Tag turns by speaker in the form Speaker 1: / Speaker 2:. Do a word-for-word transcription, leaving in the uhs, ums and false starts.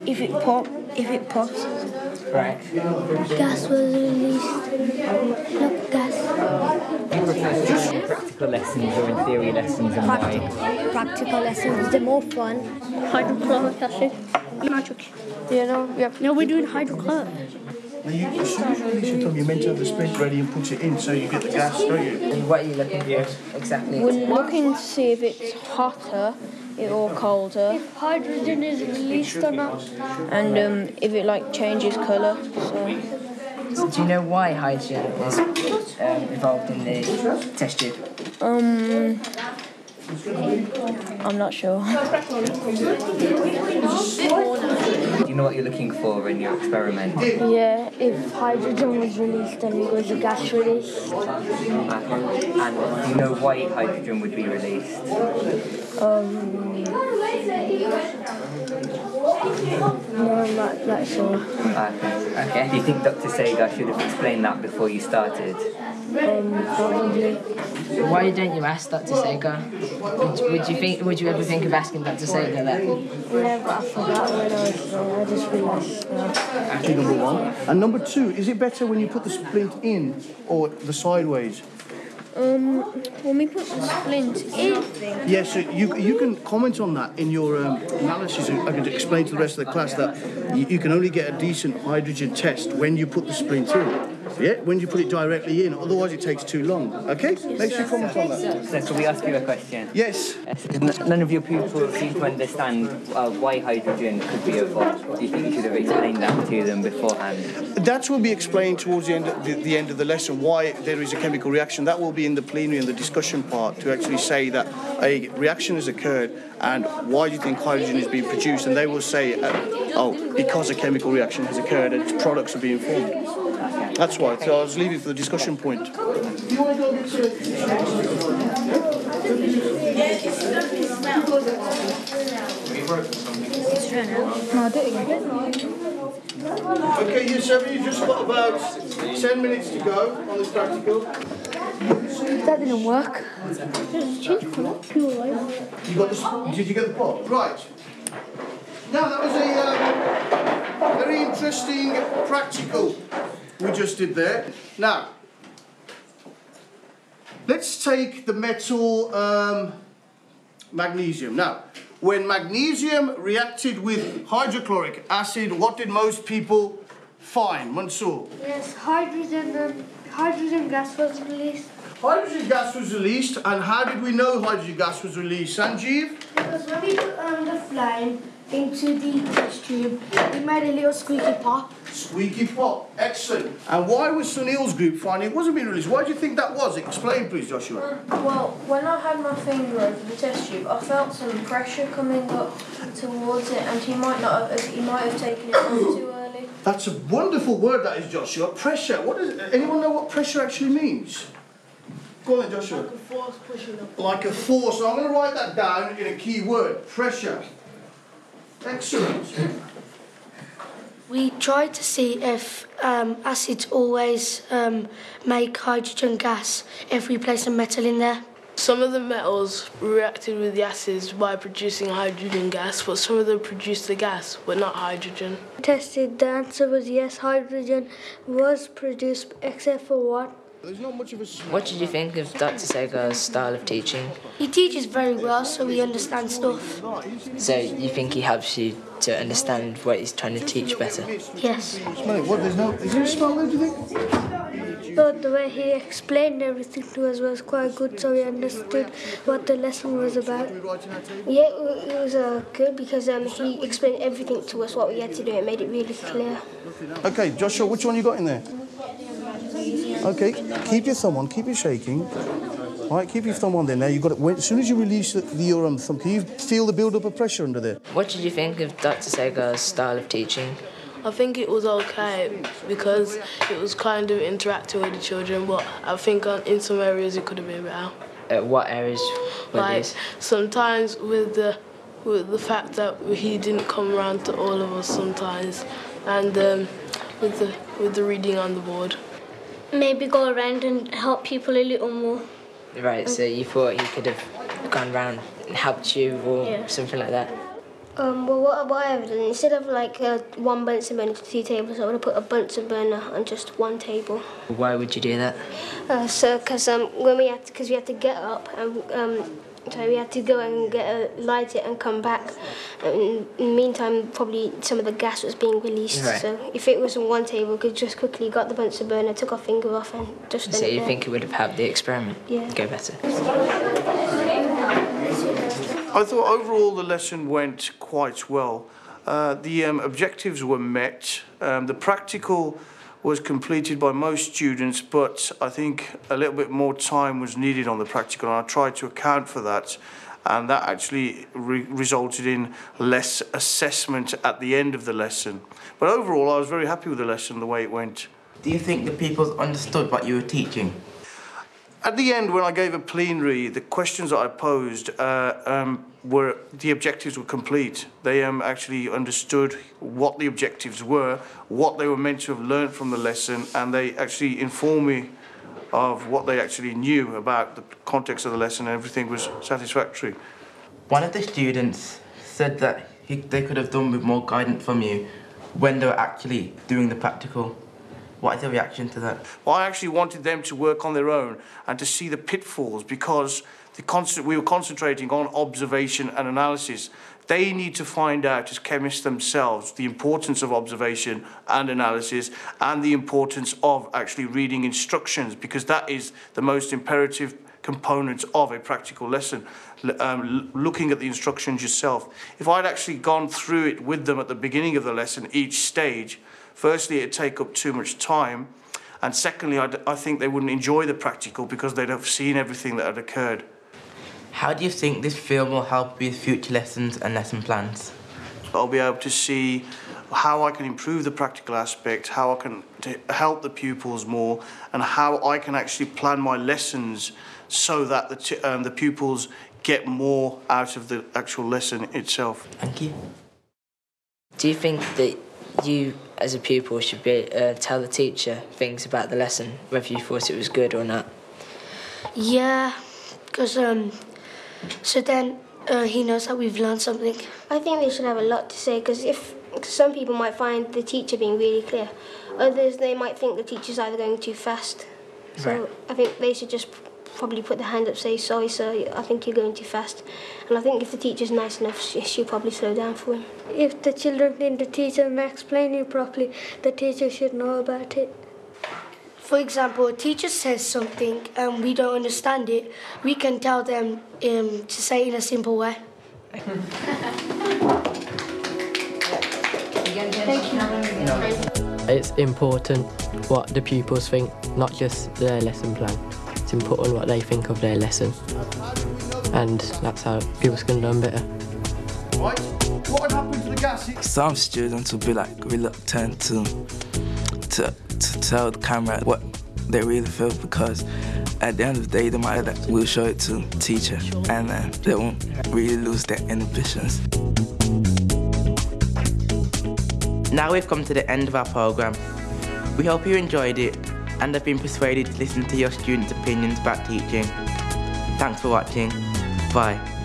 Speaker 1: If it pop, if it pops.
Speaker 2: Right.
Speaker 3: Gas was released. Not gas.
Speaker 2: Do you prefer practical lessons or in theory lessons and
Speaker 3: Practical,
Speaker 2: why?
Speaker 3: practical lessons, they're more fun.
Speaker 1: Hydrochloric acid. Magic.
Speaker 3: You know? Yep.
Speaker 1: No, we're doing hydrochloric.
Speaker 4: Now you, as soon as you release your tongue, you're meant to have the splint ready and put it in so you get the gas, don't you?
Speaker 2: And what are you looking for exactly?
Speaker 1: We're looking to see if it's hotter or colder,
Speaker 3: If hydrogen is released or not.
Speaker 1: and um, if it like changes colour. So.
Speaker 2: So do you know why hydrogen is um, involved in the test tube?
Speaker 1: Um, I'm not sure.
Speaker 2: Do you know what you're looking for in your experiment?
Speaker 3: Yeah, if hydrogen was released, then it was a gas release.
Speaker 2: And do you know why hydrogen would be released?
Speaker 3: Um, no, I'm not, not sure.
Speaker 2: Okay. Okay. Do you think Doctor Sagar should have explained that before you started?
Speaker 3: Um, probably.
Speaker 5: Why don't you ask Doctor Sagar? Would, would you think? Would you ever think of asking Doctor Sagar that?
Speaker 3: Yeah, but I forgot when I was there. I just realised now.
Speaker 4: Actually, number one. And number two, is it better when you put the splint in or the sideways?
Speaker 1: Um, when we put the splint in,
Speaker 4: Yes, so you you can comment on that in your um, analysis. I can explain to the rest of the class that you, you can only get a decent hydrogen test when you put the splint in. Yeah, when you put it directly in, otherwise it takes too long. Okay? Make sure you comment on that.
Speaker 2: So can we ask you a question?
Speaker 4: Yes.
Speaker 2: N- None of your pupils seem to understand uh, why hydrogen could be evolved. Do you think you should have explained that to them beforehand?
Speaker 4: That will be explained towards the end of the, the end of the lesson, why there is a chemical reaction. That will be in the plenary and the discussion part to actually say that a reaction has occurred and why do you think hydrogen is being produced? And they will say, uh, oh, because a chemical reaction has occurred and its products are being formed. That's why. So I was leaving for the discussion point. Do you want to go get
Speaker 1: no, do it again.
Speaker 4: Okay, you seven, you just got about ten minutes to go on this practical.
Speaker 3: That didn't work.
Speaker 4: You got the, did you get the pot? Right. Now that was a um, very interesting practical we just did there. Now, let's take the metal um, magnesium. Now, when magnesium reacted with hydrochloric acid, what did most people find? Mansoor?
Speaker 3: Yes, hydrogen and hydrogen gas was released.
Speaker 4: Hydrogen gas was released, and how did we know hydrogen gas was released? Sanjeev?
Speaker 3: Because when we put um, the flame into the test tube, we made a little squeaky pop.
Speaker 4: Squeaky pop. Excellent. And why was Sunil's group finding it wasn't being released? Why do you think that was? Explain, please, Joshua.
Speaker 1: Well, when I had my finger over the test tube, I felt some pressure coming up towards it, and he might not have, he might have taken it on too early.
Speaker 4: That's a wonderful word, that is, Joshua. Pressure. What does anyone know what pressure actually means? Go on then, Joshua.
Speaker 3: Like a force pushing up.
Speaker 4: Like a force. So I'm going to write that down in a key word. Pressure. Excellent.
Speaker 6: We tried to see if um, acids always um, make hydrogen gas if we place a metal in there.
Speaker 7: Some of the metals reacted with the acids by producing hydrogen gas, but some of them produced the gas, but not hydrogen.
Speaker 3: Tested, the answer was yes, hydrogen was produced, except for what?
Speaker 4: There's not much of a...
Speaker 5: What did you think of Doctor Sagar's style of teaching?
Speaker 6: He teaches very well, so we understand stuff.
Speaker 5: So you think he helps you to understand what he's trying to teach better?
Speaker 6: Yes.
Speaker 4: Smell it. What? There's no... Is there a smell there, do you think?
Speaker 3: But the way he explained everything to us was quite good, so we understood what the lesson was about.
Speaker 6: Yeah, it was uh, good because um, he explained everything to us, what we had to do. It made it really clear.
Speaker 4: Okay, Joshua, which one you got in there? Okay, keep your thumb on, keep it shaking. All right, keep your thumb on there. Now you've got it. When, as soon as you release the, the your um, thumb, can you feel the build-up of pressure under there?
Speaker 5: What did you think of Doctor Sagar's style of teaching?
Speaker 7: I think it was okay because it was kind of interacting with the children, but I think on, in some areas it could have been better.
Speaker 5: Uh, what areas were
Speaker 7: Like
Speaker 5: these?
Speaker 7: sometimes with the with the fact that he didn't come around to all of us sometimes, and um, with the with the reading on the board.
Speaker 3: Maybe go around and help people a little more.
Speaker 5: Right, so you thought he could have gone round and helped you or
Speaker 3: Yeah.
Speaker 5: something like that?
Speaker 3: Um, well, what, what I have done, instead of like uh, one Bunsen burner to two tables, I would have put a Bunsen burner on just one table.
Speaker 5: Why would you do that?
Speaker 3: Uh, so, because um, when we had, because we had to get up and um, so we had to go and get a, light it and come back. And in the meantime, probably some of the gas was being released.
Speaker 5: Right.
Speaker 3: So if it was on one table, we could just quickly got the Bunsen burner, took our finger off, and just.
Speaker 5: So you
Speaker 3: there.
Speaker 5: think it would have helped the experiment
Speaker 3: Yeah.
Speaker 5: go better?
Speaker 4: I thought overall the lesson went quite well. Uh, the um, objectives were met. Um, the practical was completed by most students, but I think a little bit more time was needed on the practical, and I tried to account for that. And that actually re resulted in less assessment at the end of the lesson. But overall, I was very happy with the lesson, the way it went.
Speaker 8: Do you think the pupils understood what you were teaching?
Speaker 4: At the end, when I gave a plenary, the questions that I posed uh, um, were, the objectives were complete. They um, actually understood what the objectives were, what they were meant to have learned from the lesson, and they actually informed me of what they actually knew about the context of the lesson, and everything was satisfactory.
Speaker 8: One of the students said that he, they could have done with more guidance from you when they were actually doing the practical. What is your reaction to that?
Speaker 4: Well, I actually wanted them to work on their own and to see the pitfalls, because the constant, we were concentrating on observation and analysis. They need to find out, as chemists themselves, the importance of observation and analysis, and the importance of actually reading instructions, because that is the most imperative component of a practical lesson, um, looking at the instructions yourself. If I'd actually gone through it with them at the beginning of the lesson, each stage, firstly, it'd take up too much time, and secondly, I'd, I think they wouldn't enjoy the practical because they'd have seen everything that had occurred.
Speaker 8: How do you think this film will help with future lessons and lesson plans?
Speaker 4: I'll be able to see how I can improve the practical aspect, how I can t help the pupils more, and how I can actually plan my lessons so that the, t um, the pupils get more out of the actual lesson itself.
Speaker 8: Thank you.
Speaker 5: Do you think that you, as a pupil, should be uh, tell the teacher things about the lesson, whether you thought it was good or not?
Speaker 6: Yeah, because um, so then uh, he knows that we've learned something.
Speaker 3: I think they should have a lot to say, because if cause some people might find the teacher being really clear, others they might think the teacher's either going too fast. So
Speaker 5: Right.
Speaker 3: I think they should just probably put their hand up, say, sorry sir, I think you're going too fast. And I think if the teacher's nice enough, she, she'll probably slow down for him. If the children think the teacher may explain it properly, the teacher should know about it.
Speaker 6: For example, a teacher says something and we don't understand it, we can tell them um, to say it in a simple way.
Speaker 9: It's important what the pupils think, not just their lesson plan. It's important what they think of their lesson, and that's how pupils can learn better.
Speaker 4: Right? What would happen to the gas?
Speaker 10: Some students will be like reluctant to, to, to tell the camera what they really feel, because at the end of the day they might like, will show it to the teacher, and uh, they won't really lose their inhibitions.
Speaker 8: Now we've come to the end of our programme. We hope you enjoyed it and have been persuaded to listen to your students' opinions about teaching. Thanks for watching. Bye.